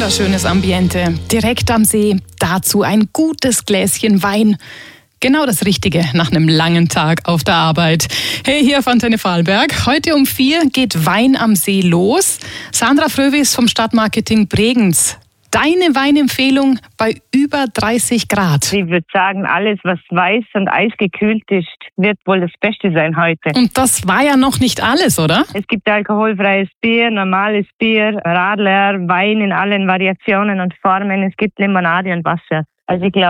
wunderschönes Ambiente, direkt am See, dazu ein gutes Gläschen Wein. Genau das Richtige nach einem langen Tag auf der Arbeit. Hey, hier auf Antenne Vorarlberg. Heute um 4 geht Wein am See los. Sandra Fröwis vom Stadtmarketing Bregenz. Deine Weinempfehlung bei über 30 Grad. Ich würde sagen, alles, was weiß und eisgekühlt ist, wird wohl das Beste sein heute. Und das war ja noch nicht alles, oder? Es gibt alkoholfreies Bier, normales Bier, Radler, Wein in allen Variationen und Formen. Es gibt Limonade und Wasser. Also ich glaube,